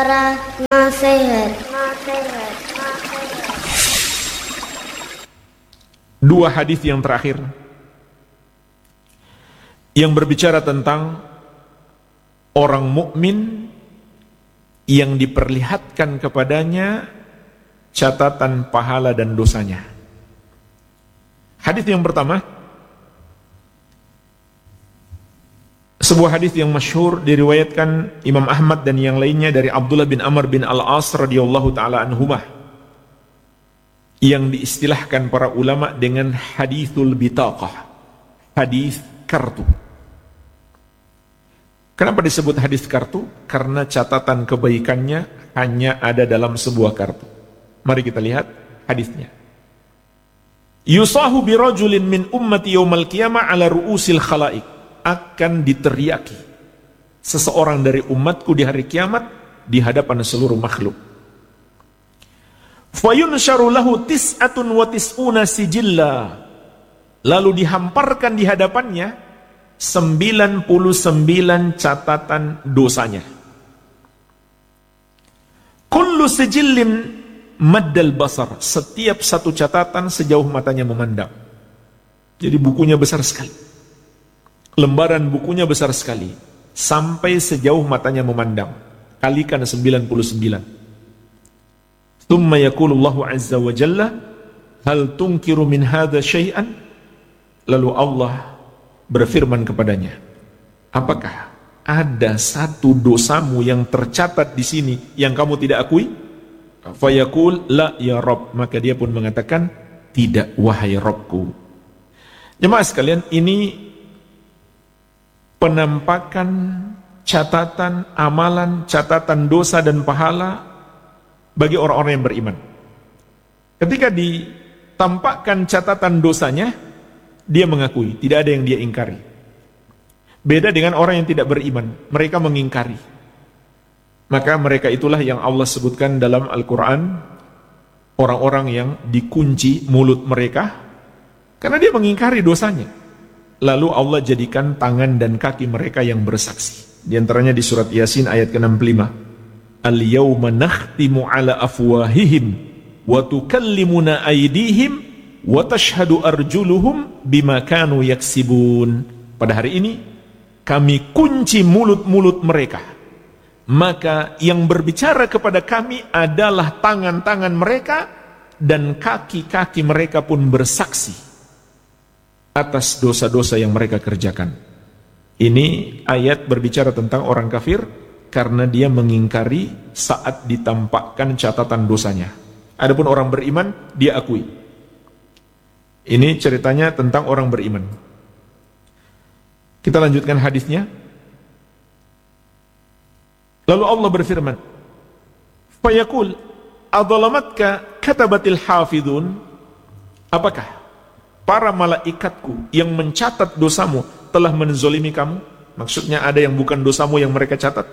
Suara nasihat. Dua hadis yang terakhir yang berbicara tentang orang mukmin yang diperlihatkan kepadanya catatan pahala dan dosanya. Hadis yang pertama, sebuah hadis yang masyhur diriwayatkan Imam Ahmad dan yang lainnya dari Abdullah bin Amr bin Al-As radhiyallahu taala anhumah, yang diistilahkan para ulama dengan hadithul bitaqah, hadis kartu. Kenapa disebut hadis kartu? Karena catatan kebaikannya hanya ada dalam sebuah kartu. Mari kita lihat hadisnya. Yusahu birajulin min ummati yaumal qiyamah ala ru'usil khalaik. Akan diteriaki seseorang dari umatku di hari kiamat di hadapan seluruh makhluk. Fayunsharu lahu tis'atun wa tis'una sijilla. Lalu dihamparkan di hadapannya 99 catatan dosanya. Kullu sijillin maddal basar. Setiap satu catatan sejauh matanya memandang. Jadi bukunya besar sekali. Lembaran bukunya besar sekali. Sampai sejauh matanya memandang. Kalikan 99. Thumma yaqulullahu azza wa jalla, hal tunkiru min hadha syai'an? Lalu Allah berfirman kepadanya, apakah ada satu dosamu yang tercatat di sini yang kamu tidak akui? Fayaqul la ya Rabb. Maka dia pun mengatakan, tidak wahai Rabbku. Jemaah sekalian, ini penampakan catatan amalan, catatan dosa dan pahala bagi orang-orang yang beriman. Ketika ditampakkan catatan dosanya, dia mengakui, tidak ada yang dia ingkari. Beda dengan orang yang tidak beriman, mereka mengingkari. Maka mereka itulah yang Allah sebutkan dalam Al-Quran, orang-orang yang dikunci mulut mereka karena dia mengingkari dosanya. Lalu Allah jadikan tangan dan kaki mereka yang bersaksi. Di antaranya di surat Yasin ayat ke-65. Al-yawma nakhtimu ala afwahihim wa tukallimuna aydihim wa tashhadu arjuluhum bima kanu yaksibun. Pada hari ini kami kunci mulut-mulut mereka. Maka yang berbicara kepada kami adalah tangan-tangan mereka dan kaki-kaki mereka pun bersaksi atas dosa-dosa yang mereka kerjakan. Ini ayat berbicara tentang orang kafir karena dia mengingkari saat ditampakkan catatan dosanya. Adapun orang beriman, dia akui. Ini ceritanya tentang orang beriman. Kita lanjutkan hadisnya. Lalu Allah berfirman, fayaqul adzalamatka katabatil hafidun. Apakah para malaikatku yang mencatat dosamu telah menzolimi kamu? Maksudnya ada yang bukan dosamu yang mereka catat?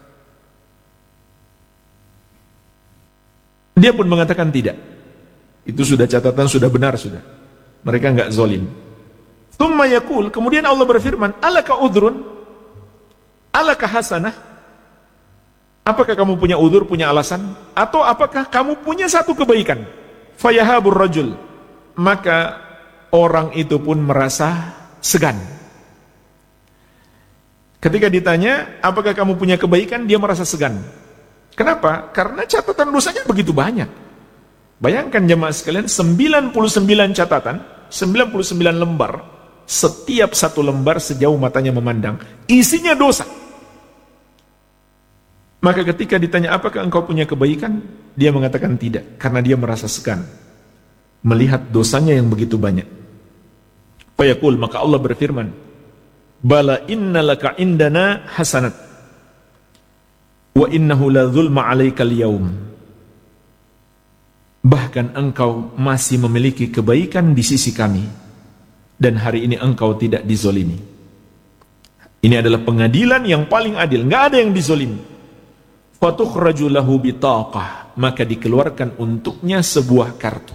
Dia pun mengatakan tidak. Itu sudah catatan, sudah benar, sudah. Mereka enggak zolim. Tsumma yaqul, kemudian Allah berfirman, alaka udhrun? Alaka hasanah? Apakah kamu punya udzur, punya alasan? Atau apakah kamu punya satu kebaikan? Fayahabur rajul. Maka orang itu pun merasa segan. Ketika ditanya, apakah kamu punya kebaikan? Dia merasa segan. Kenapa? Karena catatan dosanya begitu banyak. Bayangkan jemaah sekalian, 99 catatan, 99 lembar, setiap satu lembar sejauh matanya memandang. Isinya dosa. Maka ketika ditanya, apakah engkau punya kebaikan? Dia mengatakan tidak, karena dia merasa segan melihat dosanya yang begitu banyak. Fayaqul, maka Allah berfirman, bala innalaka indana hasanat wa innahu la zulma alaikal yaum. Bahkan engkau masih memiliki kebaikan di sisi kami dan hari ini engkau tidak dizolimi. Ini adalah pengadilan yang paling adil, enggak ada yang dizolimi. Fatukhraju lahu bitaqah, maka dikeluarkan untuknya sebuah kartu.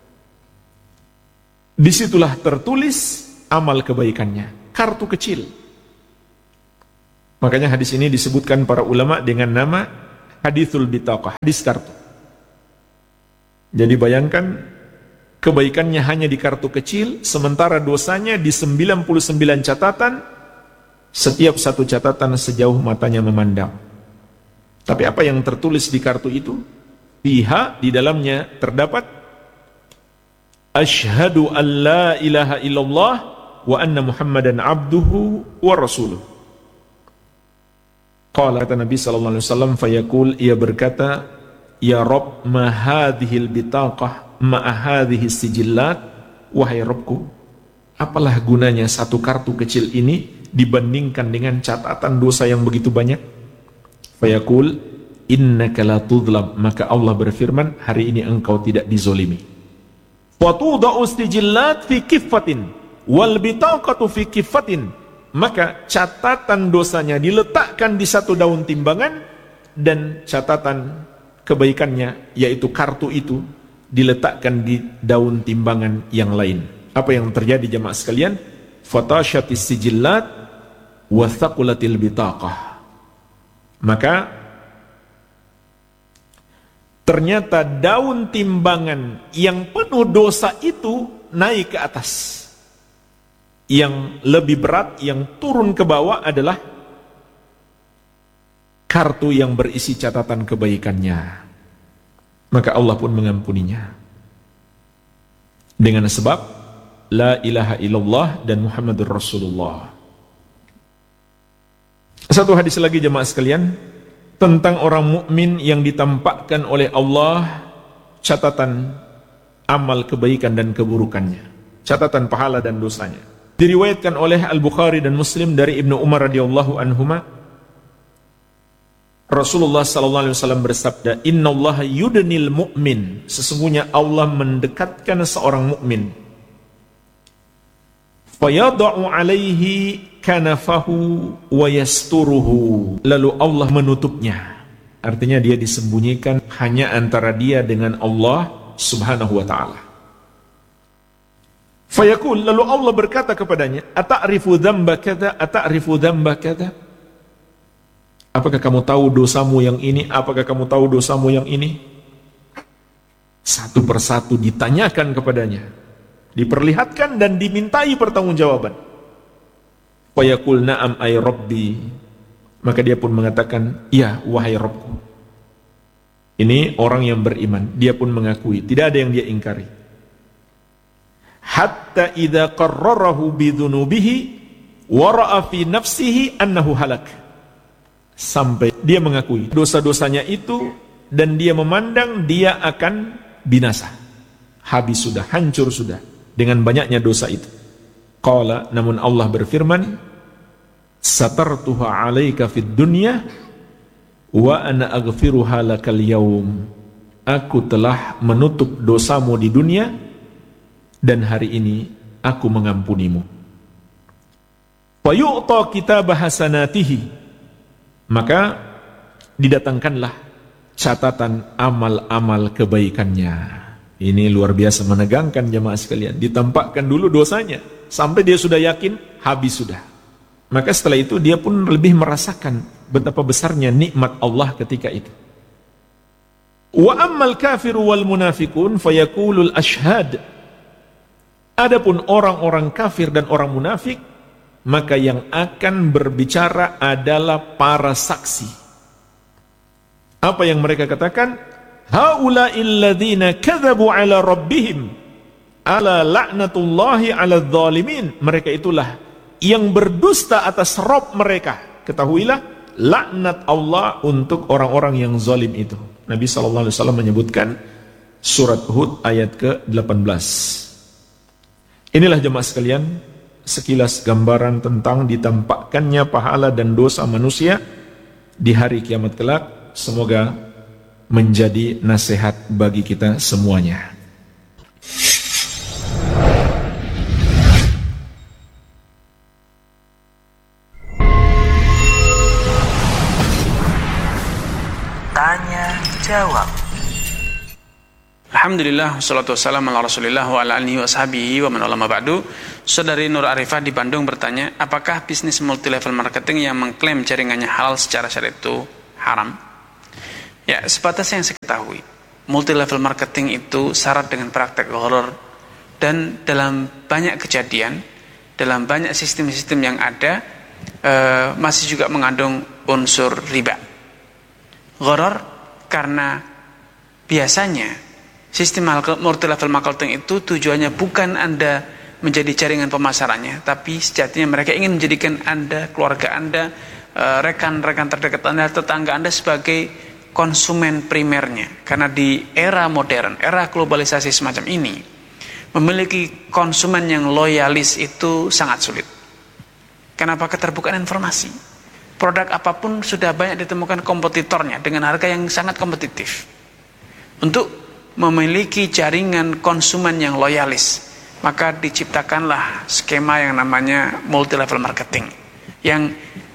Disitulah tertulis amal kebaikannya, kartu kecil. Makanya hadis ini disebutkan para ulama dengan nama hadithul bitaqah, hadis kartu. Jadi bayangkan, kebaikannya hanya di kartu kecil, sementara dosanya di 99 catatan, setiap satu catatan sejauh matanya memandang. Tapi apa yang tertulis di kartu itu? Fiha, di dalamnya terdapat Asyhadu an la ilaha illallah wa anna Muhammadan abduhu wa rasuluh. Qala, kata Nabi sallallahu alaihi wasallam, fayaqul, ia berkata, ya Rabb, ma hadhil bitaqah ma hadhihi sijillat, wahai Rabbku, apalah gunanya satu kartu kecil ini dibandingkan dengan catatan dosa yang begitu banyak? Fayaqul, innaka la tudlam, maka Allah berfirman, hari ini engkau tidak dizolimi. Wa tudau sijillat fi kiffatin wal bitaqatu fi kiffatin, maka catatan dosanya diletakkan di satu daun timbangan dan catatan kebaikannya, yaitu kartu itu, diletakkan di daun timbangan yang lain. Apa yang terjadi jemaah sekalian? Fatashatis sijillat wa thaqulatil bitaqah. Maka ternyata daun timbangan yang penuh dosa itu naik ke atas. Yang lebih berat, yang turun ke bawah adalah kartu yang berisi catatan kebaikannya. Maka Allah pun mengampuninya. Dengan sebab la ilaha illallah dan Muhammadur Rasulullah. Satu hadis lagi jemaah sekalian, tentang orang mukmin yang ditampakkan oleh Allah catatan amal kebaikan dan keburukannya, catatan pahala dan dosanya. Diriwayatkan oleh Al-Bukhari dan Muslim dari Ibnu Umar radhiyallahu anhuma, Rasulullah sallallahu alaihi wasallam bersabda, innallaha yudnil mu'min, sesungguhnya Allah mendekatkan seorang mukmin, fayada'u alaihi kanafahu wa yasturuhu, lalu Allah menutupnya. Artinya dia disembunyikan hanya antara dia dengan Allah subhanahu wa ta'ala. Fayaqul, lalu Allah berkata kepadanya, ata'rifu dzamba kadza, ata'rifu dzamba kadza, apakah kamu tahu dosamu yang ini, apakah kamu tahu dosamu yang ini? Satu persatu ditanyakan kepadanya, diperlihatkan dan dimintai pertanggungjawaban. Fayaqul na'am ay rabbi, maka dia pun mengatakan, ya wahai Rabbku. Ini orang yang beriman, dia pun mengakui, tidak ada yang dia ingkari. Hatta idza qarrarahu bidzunubihi wa ra'a fi nafsihi annahu halak, sampai dia mengakui dosa-dosanya itu dan dia memandang dia akan binasa, habis sudah, hancur sudah dengan banyaknya dosa itu. Qala, namun Allah berfirman, satartuha 'alaika fid dunya wa ana aghfiruha lakal yaum, aku telah menutup dosamu di dunia dan hari ini aku mengampunimu. Fa yu'ta kitabah hasanatihi, maka didatangkanlah catatan amal-amal kebaikannya. Ini luar biasa menegangkan jemaah sekalian. Ditampakkan dulu dosanya sampai dia sudah yakin habis sudah. Maka setelah itu dia pun lebih merasakan betapa besarnya nikmat Allah ketika itu. Wa ammal kafiru wal munafiqun fayaqulul ashhad, adapun orang-orang kafir dan orang munafik, maka yang akan berbicara adalah para saksi. Apa yang mereka katakan? Haula'il ladzina kadzabu 'ala rabbihim ala la'natullahi 'alal zalimin. Mereka itulah yang berdusta atas Rabb mereka. Ketahuilah, laknat Allah untuk orang-orang yang zalim itu. Nabi sallallahu alaihi wasallam menyebutkan surat Hud ayat ke-18. Inilah jemaah sekalian, sekilas gambaran tentang ditampakkannya pahala dan dosa manusia di hari kiamat kelak. Semoga menjadi nasihat bagi kita semuanya. Tanya jawab. Alhamdulillah, wassalatu wassalamu ala rasulillah wa ala alihi wa sahbihi wa man wala ma ba'du. Saudari Nur Arifah di Bandung bertanya, apakah bisnis multi level marketing yang mengklaim jaringannya halal secara syariat itu haram? Ya, sebatas yang saya ketahui, multi level marketing itu syarat dengan praktek horor, dan dalam banyak kejadian, dalam banyak sistem-sistem yang ada, masih juga mengandung unsur riba. Horor karena biasanya sistem multi level marketing itu tujuannya bukan Anda menjadi jaringan pemasarannya, tapi sejatinya mereka ingin menjadikan Anda, keluarga Anda, rekan-rekan terdekat Anda, tetangga Anda sebagai konsumen primernya. Karena di era modern, era globalisasi semacam ini, memiliki konsumen yang loyalis itu sangat sulit. Kenapa? Keterbukaan informasi. Produk apapun sudah banyak ditemukan kompetitornya dengan harga yang sangat kompetitif. Untuk memiliki jaringan konsumen yang loyalis, maka diciptakanlah skema yang namanya multi level marketing, yang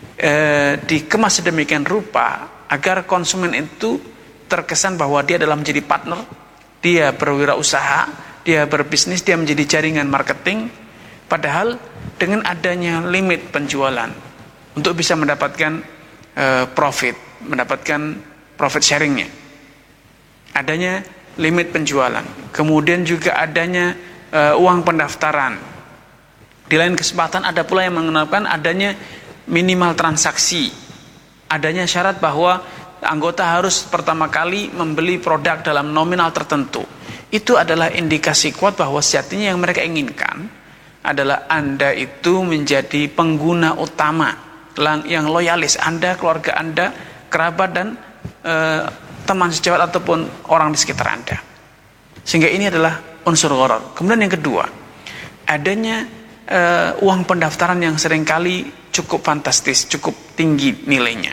dikemas sedemikian rupa agar konsumen itu terkesan bahwa dia adalah menjadi partner, dia berwirausaha, dia berbisnis, dia menjadi jaringan marketing. Padahal dengan adanya limit penjualan untuk bisa mendapatkan profit, mendapatkan profit sharingnya, adanya limit penjualan, kemudian juga adanya uang pendaftaran. Di lain kesempatan ada pula yang mengenalkan adanya minimal transaksi, adanya syarat bahwa anggota harus pertama kali membeli produk dalam nominal tertentu. Itu adalah indikasi kuat bahwa sejatinya yang mereka inginkan adalah Anda itu menjadi pengguna utama yang loyalis, Anda, keluarga Anda, kerabat dan teman sejawat ataupun orang di sekitar Anda. Sehingga ini adalah unsur gharar. Kemudian yang kedua, adanya uang pendaftaran yang seringkali cukup fantastis, cukup tinggi nilainya.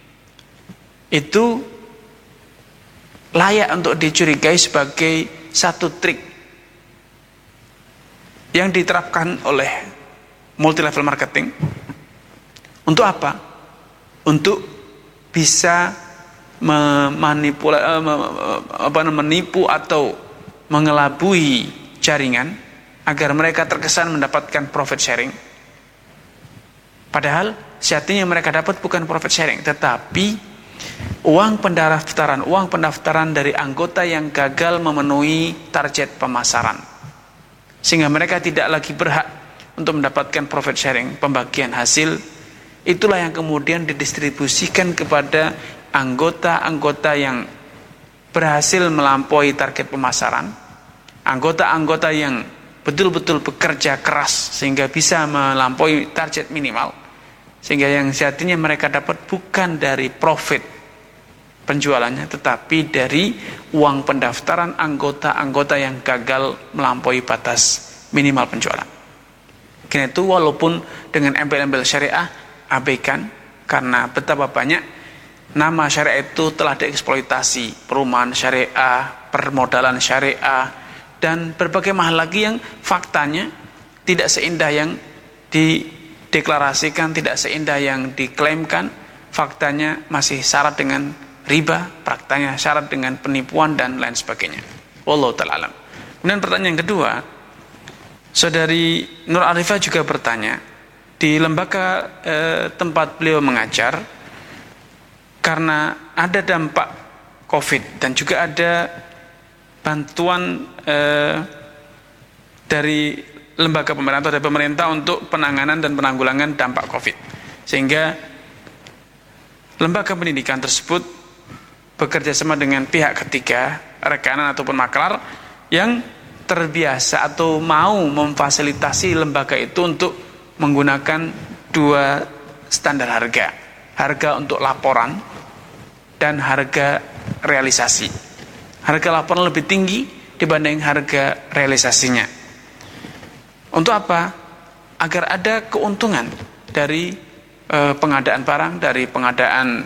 Itu layak untuk dicurigai sebagai satu trik yang diterapkan oleh multi level marketing. Untuk apa? Untuk bisa menipu atau mengelabui jaringan agar mereka terkesan mendapatkan profit sharing. Padahal sejatinya mereka dapat bukan profit sharing, tetapi uang pendaftaran dari anggota yang gagal memenuhi target pemasaran, sehingga mereka tidak lagi berhak untuk mendapatkan profit sharing, pembagian hasil. Itulah yang kemudian didistribusikan kepada anggota-anggota yang berhasil melampaui target pemasaran, anggota-anggota yang betul-betul bekerja keras sehingga bisa melampaui target minimal, sehingga yang sejatinya mereka dapat bukan dari profit penjualannya, tetapi dari uang pendaftaran anggota-anggota yang gagal melampaui batas minimal penjualan. Karena itu walaupun dengan embel-embel syariah, abaikan, karena betapa banyak nama syariah itu telah dieksploitasi, perumahan syariah, permodalan syariah, dan berbagai hal lagi yang faktanya tidak seindah yang dideklarasikan, tidak seindah yang diklaimkan. Faktanya masih syarat dengan riba, faktanya syarat dengan penipuan dan lain sebagainya. Wallahu ta'ala alam. Kemudian pertanyaan yang kedua, Saudari Nur Arifah juga bertanya, di lembaga tempat beliau mengajar, karena ada dampak COVID dan juga ada bantuan dari lembaga pemerintah, dari pemerintah untuk penanganan dan penanggulangan dampak COVID, sehingga lembaga pendidikan tersebut bekerja sama dengan pihak ketiga, rekanan ataupun maklar yang terbiasa atau mau memfasilitasi lembaga itu untuk menggunakan dua standar harga untuk laporan dan harga realisasi. Harga laporan lebih tinggi dibanding harga realisasinya. Untuk apa? Agar ada keuntungan dari pengadaan barang, dari pengadaan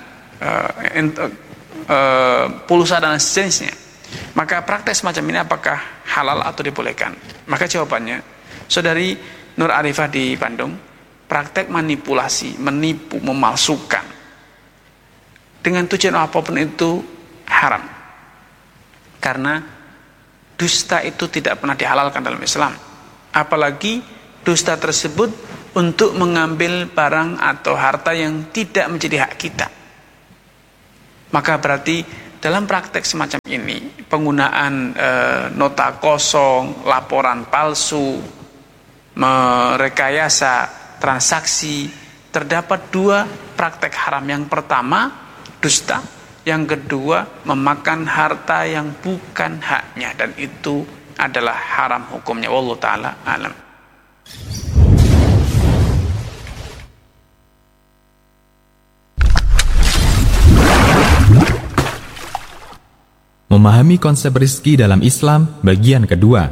pulsa dan sejenisnya. Maka praktek semacam ini apakah halal atau dibolehkan? Maka jawabannya, Saudari Nur Arifah di Bandung, praktek manipulasi, menipu, memalsukan dengan tujuan apapun itu haram. Karena dusta itu tidak pernah dihalalkan dalam Islam. Apalagi dusta tersebut untuk mengambil barang atau harta yang tidak menjadi hak kita. Maka berarti dalam praktek semacam ini, penggunaan nota kosong, laporan palsu, merekayasa transaksi, terdapat 2 praktek haram. Yang pertama, dusta. Yang kedua, memakan harta yang bukan haknya, dan itu adalah haram hukumnya. Wallahu ta'ala alam. Memahami konsep rizki dalam Islam bagian kedua.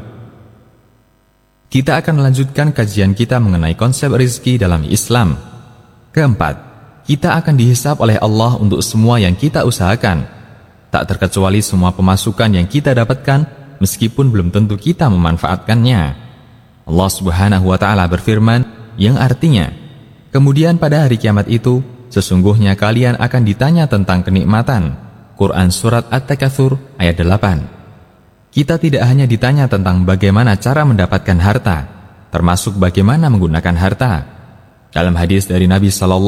Kita akan melanjutkan kajian kita mengenai konsep rizki dalam Islam. Keempat, kita akan dihisab oleh Allah untuk semua yang kita usahakan, tak terkecuali semua pemasukan yang kita dapatkan, meskipun belum tentu kita memanfaatkannya. Allah Subhanahu wa Ta'ala berfirman, yang artinya, kemudian pada hari kiamat itu, sesungguhnya kalian akan ditanya tentang kenikmatan. Quran Surat At-Takatsur ayat 8. Kita tidak hanya ditanya tentang bagaimana cara mendapatkan harta, termasuk bagaimana menggunakan harta. Dalam hadis dari Nabi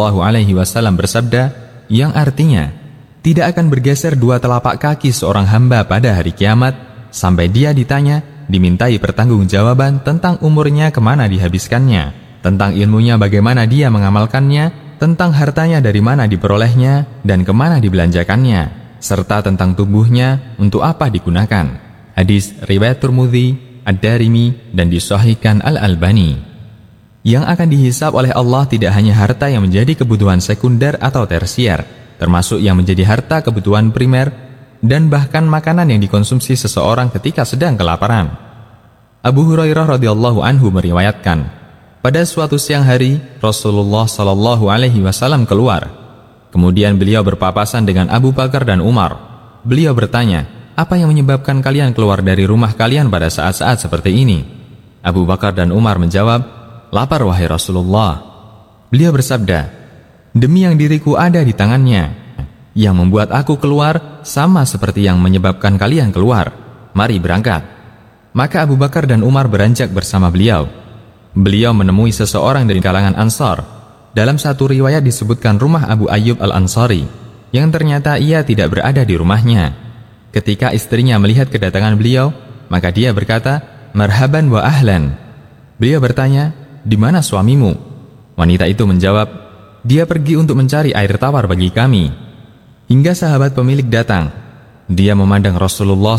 SAW bersabda, yang artinya, tidak akan bergeser 2 telapak kaki seorang hamba pada hari kiamat, sampai dia ditanya, dimintai pertanggungjawaban tentang umurnya kemana dihabiskannya, tentang ilmunya bagaimana dia mengamalkannya, tentang hartanya dari mana diperolehnya, dan kemana dibelanjakannya, serta tentang tubuhnya untuk apa digunakan. Hadis riwayat Tirmidzi, Ad-Darimi, dan disahihkan Al-Albani. Yang akan dihisab oleh Allah tidak hanya harta yang menjadi kebutuhan sekunder atau tersier, termasuk yang menjadi harta kebutuhan primer, dan bahkan makanan yang dikonsumsi seseorang ketika sedang kelaparan. Abu Hurairah radhiyallahu anhu meriwayatkan, pada suatu siang hari Rasulullah SAW keluar. Kemudian beliau berpapasan dengan Abu Bakar dan Umar. Beliau bertanya, apa yang menyebabkan kalian keluar dari rumah kalian pada saat-saat seperti ini? Abu Bakar dan Umar menjawab, lapar wahai Rasulullah. Beliau bersabda, demi yang diriku ada di tangannya, yang membuat aku keluar sama seperti yang menyebabkan kalian keluar. Mari berangkat. Maka Abu Bakar dan Umar beranjak bersama beliau. Beliau menemui seseorang dari kalangan Ansar. Dalam satu riwayat disebutkan rumah Abu Ayyub Al-Ansari, yang ternyata ia tidak berada di rumahnya. Ketika istrinya melihat kedatangan beliau, maka dia berkata, marhaban wa ahlan. Beliau bertanya, di mana suamimu? Wanita itu menjawab, dia pergi untuk mencari air tawar bagi kami. Hingga sahabat pemilik datang. Dia memandang Rasulullah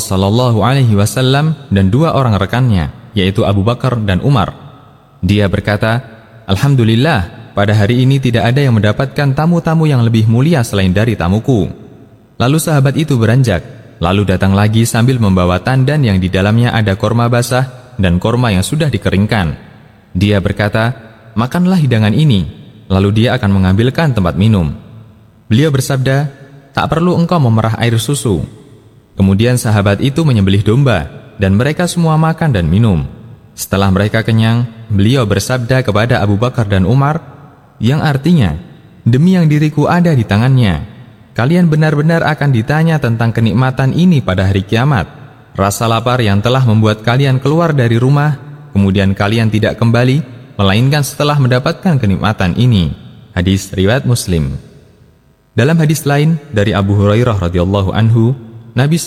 SAW dan 2 orang rekannya, yaitu Abu Bakar dan Umar. Dia berkata, alhamdulillah, pada hari ini tidak ada yang mendapatkan tamu-tamu yang lebih mulia selain dari tamuku. Lalu sahabat itu beranjak, lalu datang lagi sambil membawa tandan yang di dalamnya ada korma basah dan korma yang sudah dikeringkan. Dia berkata, makanlah hidangan ini, lalu dia akan mengambilkan tempat minum. Beliau bersabda, tak perlu engkau memerah air susu. Kemudian sahabat itu menyembelih domba, dan mereka semua makan dan minum. Setelah mereka kenyang, beliau bersabda kepada Abu Bakar dan Umar, yang artinya, demi yang diriku ada di tangannya, kalian benar-benar akan ditanya tentang kenikmatan ini pada hari kiamat. Rasa lapar yang telah membuat kalian keluar dari rumah, kemudian kalian tidak kembali, melainkan setelah mendapatkan kenikmatan ini. Hadis riwayat Muslim. Dalam hadis lain dari Abu Hurairah radhiyallahu anhu, Nabi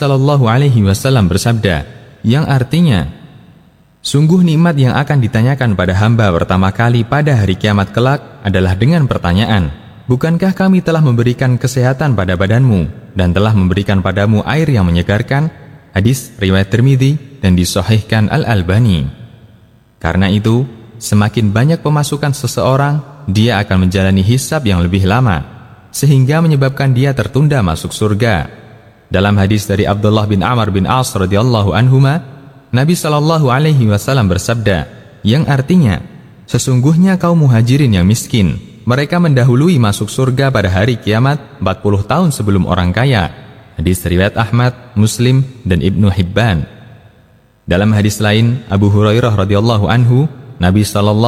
SAW bersabda, yang artinya, sungguh nikmat yang akan ditanyakan pada hamba pertama kali pada hari kiamat kelak adalah dengan pertanyaan, bukankah kami telah memberikan kesehatan pada badanmu dan telah memberikan padamu air yang menyegarkan? Hadis riwayat Tirmidzi dan disahihkan Al-Albani. Karena itu, semakin banyak pemasukan seseorang, dia akan menjalani hisab yang lebih lama, sehingga menyebabkan dia tertunda masuk surga. Dalam hadis dari Abdullah bin Amr bin As radhiyallahu anhuma, Nabi SAW bersabda, yang artinya, sesungguhnya kaum muhajirin yang miskin, mereka mendahului masuk surga pada hari kiamat 40 tahun sebelum orang kaya. Hadis riwayat Ahmad, Muslim, dan Ibnu Hibban. Dalam hadis lain, Abu Hurairah radhiyallahu anhu, Nabi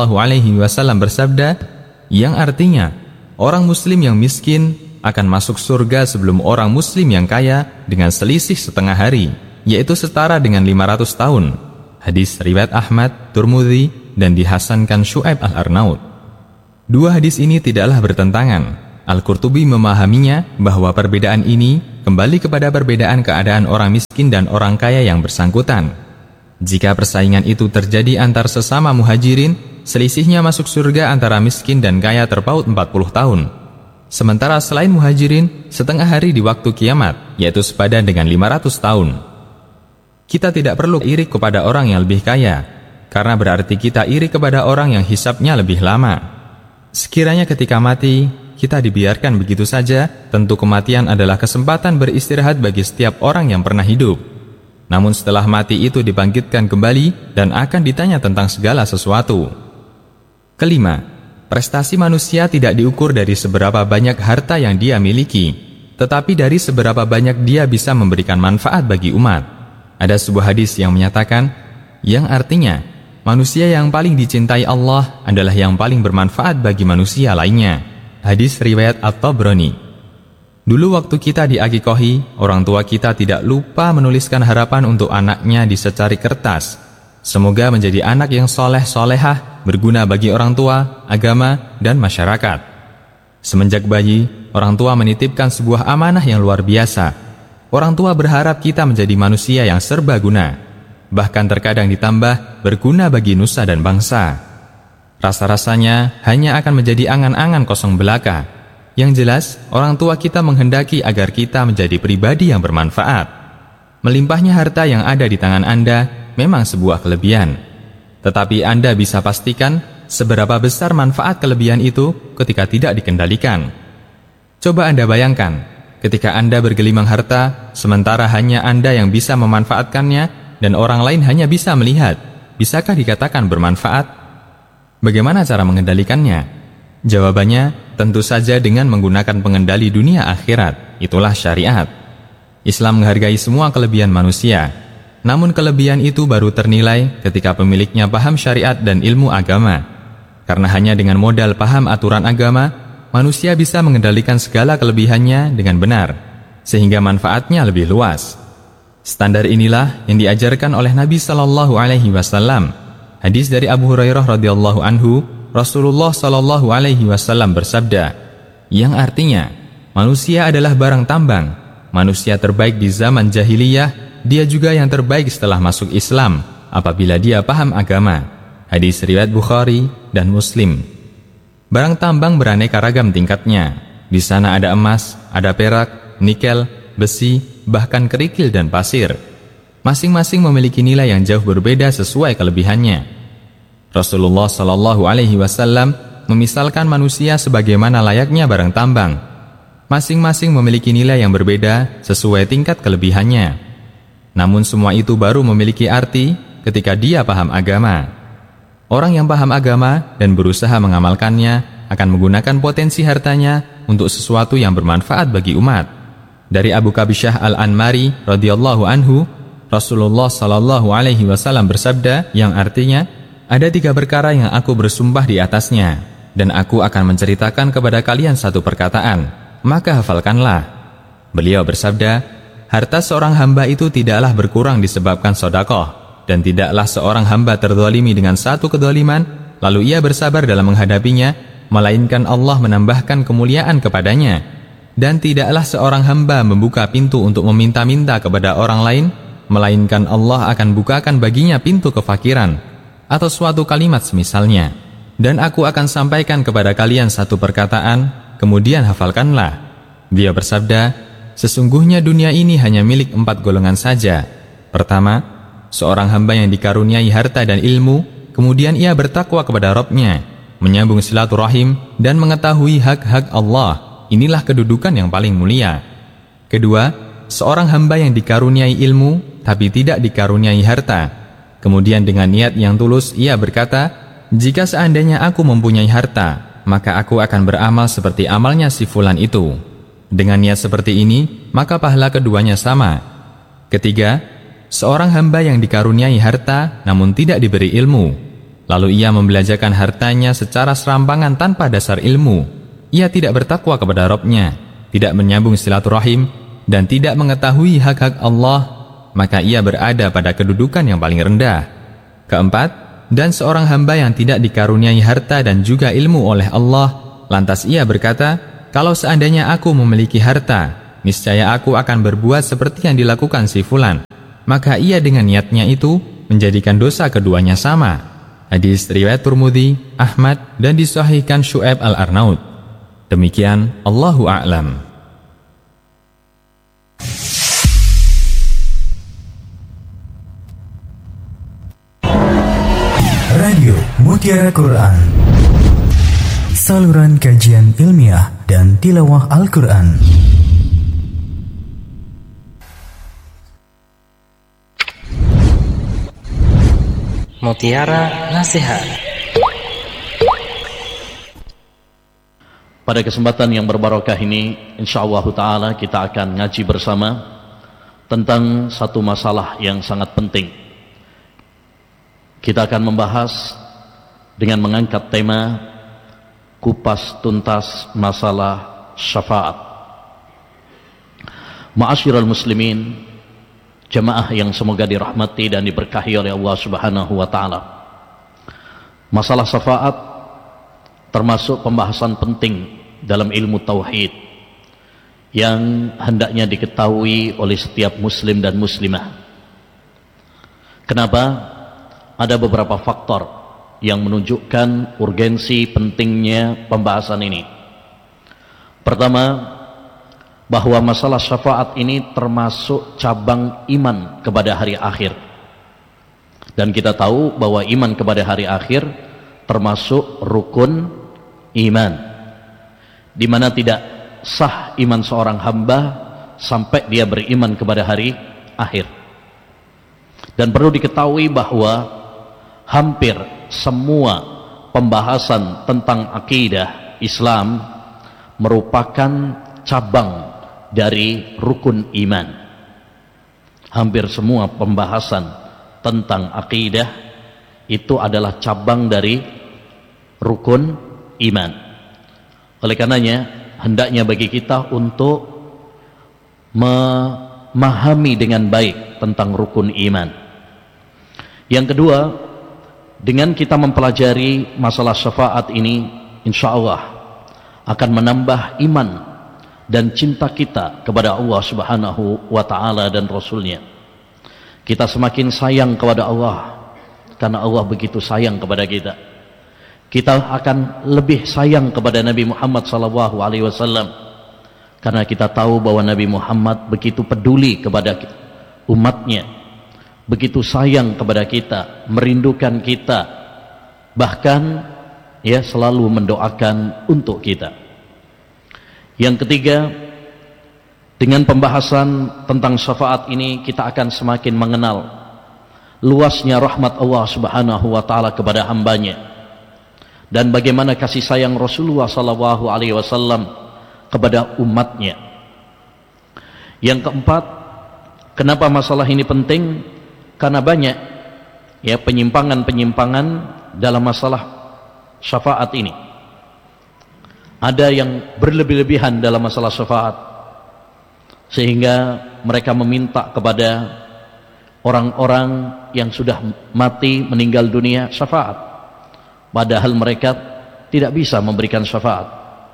SAW bersabda, yang artinya, orang muslim yang miskin akan masuk surga sebelum orang muslim yang kaya dengan selisih setengah hari, yaitu setara dengan 500 tahun. Hadis riwayat Ahmad, Tirmidzi, dan dihasankan Syu'aib Al-Arnaud. 2 hadis ini tidaklah bertentangan. Al-Qurtubi memahaminya bahwa perbedaan ini kembali kepada perbedaan keadaan orang miskin dan orang kaya yang bersangkutan. Jika persaingan itu terjadi antar sesama muhajirin, selisihnya masuk surga antara miskin dan kaya terpaut 40 tahun. Sementara selain muhajirin, setengah hari di waktu kiamat, yaitu sepadan dengan 500 tahun. Kita tidak perlu iri kepada orang yang lebih kaya, karena berarti kita iri kepada orang yang hisabnya lebih lama. Sekiranya ketika mati, kita dibiarkan begitu saja, tentu kematian adalah kesempatan beristirahat bagi setiap orang yang pernah hidup. Namun setelah mati itu dibangkitkan kembali dan akan ditanya tentang segala sesuatu. Kelima, prestasi manusia tidak diukur dari seberapa banyak harta yang dia miliki, tetapi dari seberapa banyak dia bisa memberikan manfaat bagi umat. Ada sebuah hadis yang menyatakan, yang artinya, manusia yang paling dicintai Allah adalah yang paling bermanfaat bagi manusia lainnya. Hadis riwayat At-Tabrani. Dulu waktu kita diakikohi, orang tua kita tidak lupa menuliskan harapan untuk anaknya di secari kertas. Semoga menjadi anak yang soleh-solehah, berguna bagi orang tua, agama, dan masyarakat. Semenjak bayi, orang tua menitipkan sebuah amanah yang luar biasa. Orang tua berharap kita menjadi manusia yang serbaguna, bahkan terkadang ditambah berguna bagi nusa dan bangsa. Rasa-rasanya hanya akan menjadi angan-angan kosong belaka. Yang jelas, orang tua kita menghendaki agar kita menjadi pribadi yang bermanfaat. Melimpahnya harta yang ada di tangan Anda memang sebuah kelebihan. Tetapi Anda bisa pastikan seberapa besar manfaat kelebihan itu ketika tidak dikendalikan. Coba Anda bayangkan, ketika Anda bergelimang harta, sementara hanya Anda yang bisa memanfaatkannya dan orang lain hanya bisa melihat, bisakah dikatakan bermanfaat? Bagaimana cara mengendalikannya? Jawabannya, tentu saja dengan menggunakan pengendali dunia akhirat, itulah syariat. Islam menghargai semua kelebihan manusia, namun kelebihan itu baru ternilai ketika pemiliknya paham syariat dan ilmu agama. Karena hanya dengan modal paham aturan agama, manusia bisa mengendalikan segala kelebihannya dengan benar, sehingga manfaatnya lebih luas. Standar inilah yang diajarkan oleh Nabi Shallallahu Alaihi Wasallam. Hadis dari Abu Hurairah radhiyallahu anhu, Rasulullah Shallallahu Alaihi Wasallam bersabda, yang artinya, manusia adalah barang tambang. Manusia terbaik di zaman jahiliyah, dia juga yang terbaik setelah masuk Islam, apabila dia paham agama. Hadis riwayat Bukhari dan Muslim. Barang tambang beraneka ragam tingkatnya. Di sana ada emas, ada perak, nikel, besi, bahkan kerikil dan pasir. Masing-masing memiliki nilai yang jauh berbeda sesuai kelebihannya. Rasulullah Shallallahu Alaihi Wasallam memisalkan manusia sebagaimana layaknya barang tambang. Masing-masing memiliki nilai yang berbeda sesuai tingkat kelebihannya. Namun semua itu baru memiliki arti ketika dia paham agama. Orang yang paham agama dan berusaha mengamalkannya akan menggunakan potensi hartanya untuk sesuatu yang bermanfaat bagi umat. Dari Abu Qabisyah Al-Anmari radhiyallahu anhu, Rasulullah Shallallahu Alaihi Wasallam bersabda, yang artinya, ada 3 perkara yang aku bersumpah di atasnya, dan aku akan menceritakan kepada kalian satu perkataan, maka hafalkanlah. Beliau bersabda, harta seorang hamba itu tidaklah berkurang disebabkan sedekah. Dan tidaklah seorang hamba terzalimi dengan satu kezaliman, lalu ia bersabar dalam menghadapinya, melainkan Allah menambahkan kemuliaan kepadanya. Dan tidaklah seorang hamba membuka pintu untuk meminta-minta kepada orang lain, melainkan Allah akan bukakan baginya pintu kefakiran, atau suatu kalimat semisalnya. Dan aku akan sampaikan kepada kalian satu perkataan, kemudian hafalkanlah. Dia bersabda, sesungguhnya dunia ini hanya milik 4 golongan saja. Pertama, seorang hamba yang dikaruniai harta dan ilmu, kemudian ia bertakwa kepada Rabb-Nya, menyambung silaturahim, dan mengetahui hak-hak Allah. Inilah kedudukan yang paling mulia. Kedua, seorang hamba yang dikaruniai ilmu, tapi tidak dikaruniai harta. Kemudian dengan niat yang tulus, ia berkata, jika seandainya aku mempunyai harta, maka aku akan beramal seperti amalnya si fulan itu. Dengan niat seperti ini, maka pahala keduanya sama. Ketiga, seorang hamba yang dikaruniai harta namun tidak diberi ilmu, lalu ia membelanjakan hartanya secara serampangan tanpa dasar ilmu. Ia tidak bertakwa kepada Rabb-Nya, tidak menyambung silaturahim, dan tidak mengetahui hak-hak Allah, maka ia berada pada kedudukan yang paling rendah. Keempat, dan seorang hamba yang tidak dikaruniai harta dan juga ilmu oleh Allah, lantas ia berkata, kalau seandainya aku memiliki harta, niscaya aku akan berbuat seperti yang dilakukan si fulan. Maka ia dengan niatnya itu menjadikan dosa keduanya sama. Hadis riwayat Tirmidzi, Ahmad, dan disahihkan Syu'aib al-Arnaud. Demikian, Allahu a'lam. Radio Mutiara Quran, saluran kajian ilmiah dan tilawah Al-Quran. Mutiara Nasihat. Pada kesempatan yang berbarokah ini, insyaallah ta'ala kita akan ngaji bersama tentang satu masalah yang sangat penting. Kita akan membahas dengan mengangkat tema kupas tuntas masalah syafaat. Ma'asyiral muslimin, jamaah yang semoga dirahmati dan diberkahi oleh Allah Subhanahu wa taala. Masalah syafaat termasuk pembahasan penting dalam ilmu tauhid yang hendaknya diketahui oleh setiap muslim dan muslimah. Kenapa? Ada beberapa faktor yang menunjukkan urgensi pentingnya pembahasan ini. Pertama, bahwa masalah syafaat ini termasuk cabang iman kepada hari akhir. Dan kita tahu bahwa iman kepada hari akhir termasuk rukun iman, di mana tidak sah iman seorang hamba sampai dia beriman kepada hari akhir. Dan perlu diketahui bahwa hampir semua pembahasan tentang akidah Islam merupakan cabang dari rukun iman. Hampir semua pembahasan tentang akidah itu adalah cabang dari rukun iman. Oleh karenanya, hendaknya bagi kita untuk memahami dengan baik tentang rukun iman. Yang kedua, dengan kita mempelajari masalah syafaat ini, insya Allah akan menambah iman dan cinta kita kepada Allah Subhanahu wa ta'ala dan Rasulnya. Kita semakin sayang kepada Allah karena Allah begitu sayang kepada kita. Kita akan lebih sayang kepada Nabi Muhammad SAW karena kita tahu bahwa Nabi Muhammad begitu peduli kepada umatnya, begitu sayang kepada kita, merindukan kita, bahkan ya selalu mendoakan untuk kita. Yang ketiga, dengan pembahasan tentang syafaat ini kita akan semakin mengenal luasnya rahmat Allah Subhanahu wa taala kepada hambanya dan bagaimana kasih sayang Rasulullah SAW kepada umatnya. Yang keempat, kenapa masalah ini penting? Karena banyak ya penyimpangan-penyimpangan dalam masalah syafaat ini. Ada yang berlebih-lebihan dalam masalah syafaat sehingga mereka meminta kepada orang-orang yang sudah mati meninggal dunia syafaat, padahal mereka tidak bisa memberikan syafaat.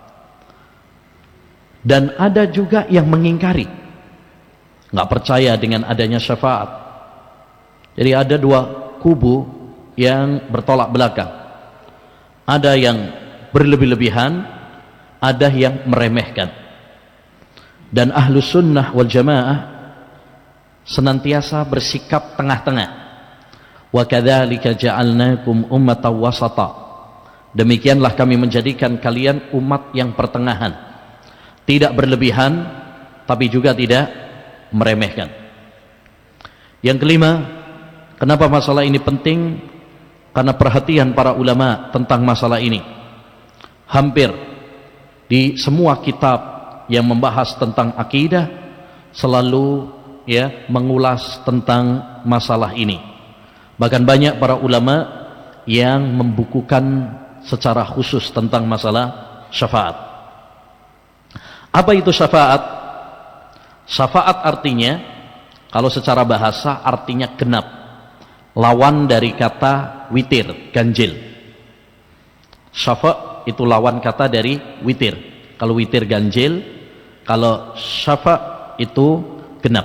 Dan ada juga yang mengingkari, nggak percaya dengan adanya syafaat. Jadi ada dua kubu yang bertolak belakang. Ada yang berlebih-lebihan, ada yang meremehkan. Dan ahlus sunnah wal jamaah senantiasa bersikap tengah-tengah. Wa kadzalika ja'alnakum ummatan wasata. Demikianlah kami menjadikan kalian umat yang pertengahan. Tidak berlebihan, tapi juga tidak meremehkan. Yang kelima, kenapa masalah ini penting? Karena perhatian para ulama tentang masalah ini. Hampir di semua kitab yang membahas tentang akidah selalu ya mengulas tentang masalah ini. Bahkan banyak para ulama yang membukukan secara khusus tentang masalah syafaat. Apa itu syafaat? Syafaat artinya, kalau secara bahasa artinya genap, lawan dari kata witir, ganjil. Syafa' itu lawan kata dari witir. Kalau witir ganjil, Kalau syafa' itu genap.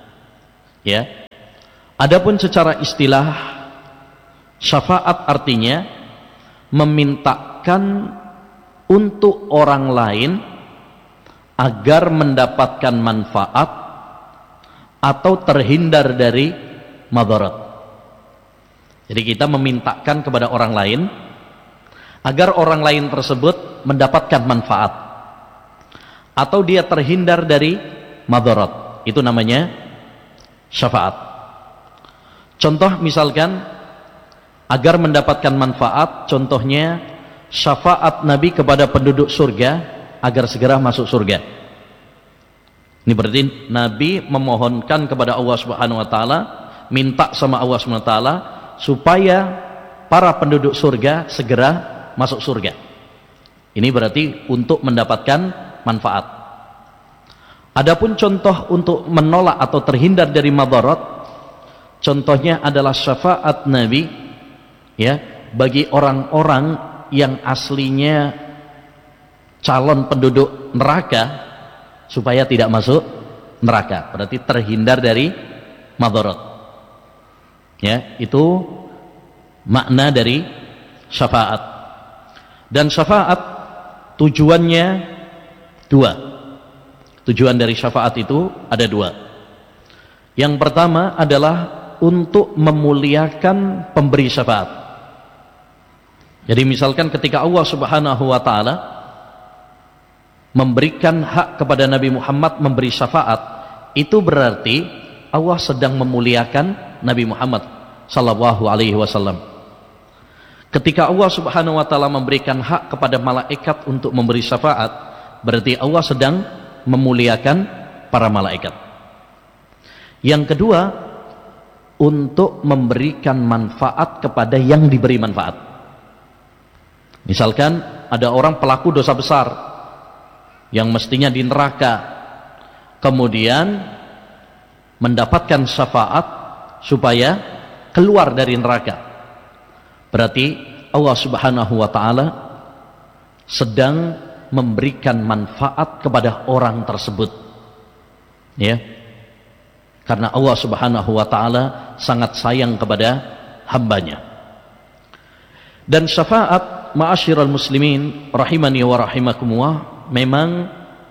Ya. Adapun secara istilah, syafaat artinya memintakan untuk orang lain agar mendapatkan manfaat atau terhindar dari madarat. Jadi kita memintakan kepada orang lain agar orang lain tersebut mendapatkan manfaat atau dia terhindar dari madarat. Itu namanya syafaat. Contoh misalkan agar mendapatkan manfaat, contohnya syafaat Nabi kepada penduduk surga agar segera masuk surga. Ini berarti Nabi memohonkan kepada Allah Subhanahu wa taala, minta sama Allah Subhanahu wa taala supaya para penduduk surga segera masuk surga. Ini berarti untuk mendapatkan manfaat. Adapun contoh untuk menolak atau terhindar dari madarat, contohnya adalah syafaat Nabi ya bagi orang-orang yang aslinya calon penduduk neraka supaya tidak masuk neraka, berarti terhindar dari madarat. Ya, itu makna dari syafaat. Dan syafaat tujuannya dua. Tujuan dari syafaat itu ada dua. Yang pertama adalah untuk memuliakan pemberi syafaat. Jadi misalkan ketika Allah Subhanahu wa taala memberikan hak kepada Nabi Muhammad memberi syafaat, itu berarti Allah sedang memuliakan Nabi Muhammad sallallahu alaihi wasallam. Ketika Allah Subhanahu wa taala memberikan hak kepada malaikat untuk memberi syafaat, berarti Allah sedang memuliakan para malaikat. Yang kedua, untuk memberikan manfaat kepada yang diberi manfaat. Misalkan ada orang pelaku dosa besar yang mestinya di neraka, kemudian mendapatkan syafaat supaya keluar dari neraka, berarti Allah Subhanahu wa taala sedang memberikan manfaat kepada orang tersebut, ya, karena Allah Subhanahu wa taala sangat sayang kepada hambanya. Dan syafaat, ma'asyiral muslimin rahimani wa rahimakumullah, memang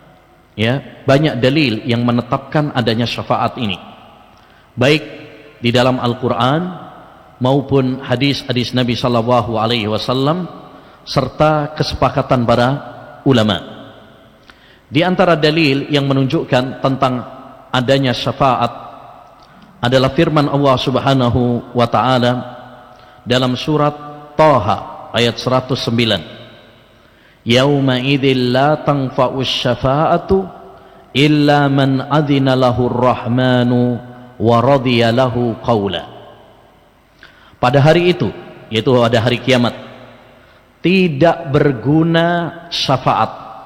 ya banyak dalil yang menetapkan adanya syafaat ini, baik di dalam Al-Quran maupun hadis-hadis Nabi Sallallahu Alaihi Wasallam serta kesepakatan para ulama. Di antara dalil yang menunjukkan tentang adanya syafaat adalah firman Allah Subhanahu wa taala dalam surat Thaha ayat 109. Yauma idzil la tanfa'us syafa'atu illa man adzina lahur rahmanu wa radiya lahu qaula. Pada hari itu, yaitu pada hari kiamat, tidak berguna syafaat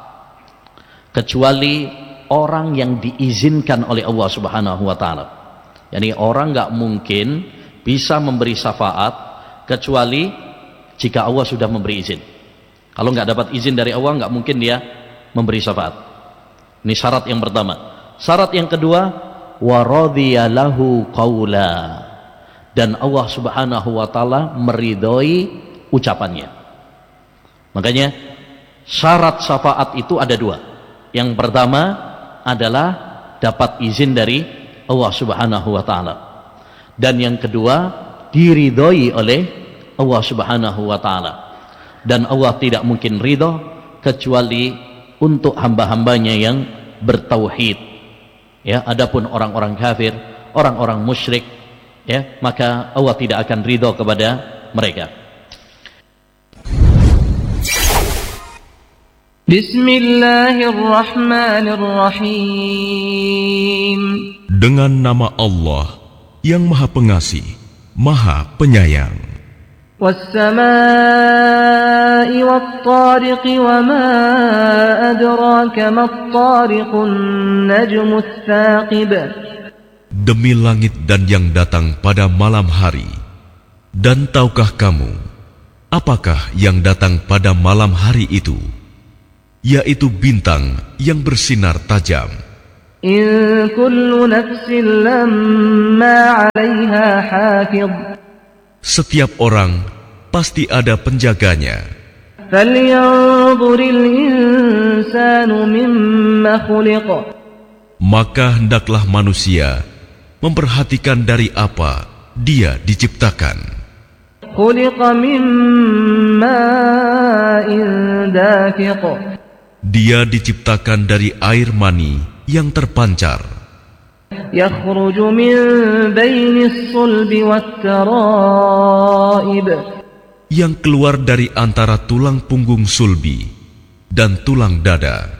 kecuali orang yang diizinkan oleh Allah Subhanahu wa taala. Yani orang enggak mungkin bisa memberi syafaat kecuali jika Allah sudah memberi izin. Kalau nggak dapat izin dari Allah, nggak mungkin dia memberi syafaat. Ini syarat yang pertama. Syarat yang kedua, wa radiya lahu qaula, dan Allah Subhanahu wa taala meridhoi ucapannya. Makanya syarat syafaat itu ada dua. Yang pertama adalah dapat izin dari Allah Subhanahu wa taala, dan yang kedua diridhoi oleh Allah Subhanahu wa taala. Dan Allah tidak mungkin ridho kecuali untuk hamba-hambanya yang bertauhid. Ya, adapun orang-orang kafir, orang-orang musyrik, ya, maka Allah tidak akan ridho kepada mereka. Bismillahirrahmanirrahim. Dengan nama Allah yang Maha Pengasih, Maha Penyayang. وَالسَّمَاءِ وَالطَّارِقِ وَمَا أَدْرَاكَ مَا الطَّارِقُ النَّجْمُ الثَّاقِبُ. Demi langit dan yang datang pada malam hari. Dan tahukah kamu apakah yang datang pada malam hari itu? yaitu bintang yang bersinar tajam. إن كل نفس لما عليها حافظ Setiap orang pasti ada penjaganya. فلينظر الإنسان مما خلق Maka hendaklah manusia memperhatikan dari apa dia diciptakan. خلق من ماء دافق Dia diciptakan dari air mani yang terpancar, يخرج من بين الصلب والترائب yang keluar dari antara tulang punggung sulbi dan tulang dada.